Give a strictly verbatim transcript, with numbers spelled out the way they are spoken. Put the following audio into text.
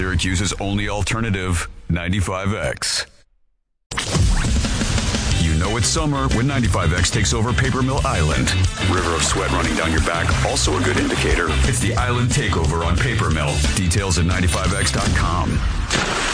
Syracuse's only alternative, ninety-five X. You know it's summer when ninety-five X takes over Paper Mill Island. River of sweat running down your back, also a good indicator. It's the island takeover on Paper Mill. Details at ninety-five X dot com.